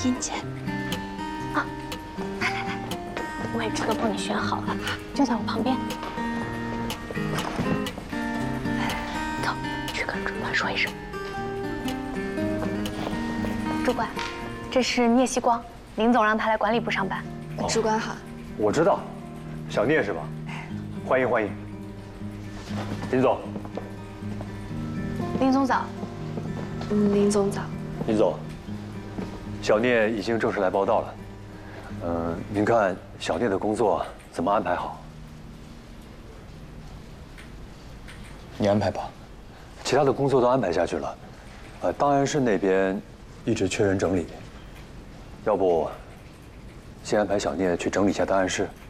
阴间。啊，来，位置都帮你选好了，就在我旁边。走，去跟主管说一声。主管，这是聂希光，林总让他来管理部上班。 主管好。 我知道，小聂是吧？欢迎欢迎。林总。 林总早。 林总早。 林总，小聂已经正式来报道了。您看小聂的工作怎么安排好？ 你安排吧。 其他的工作都安排下去了，档案室那边一直缺人整理。要不，先安排小聂去整理一下档案室。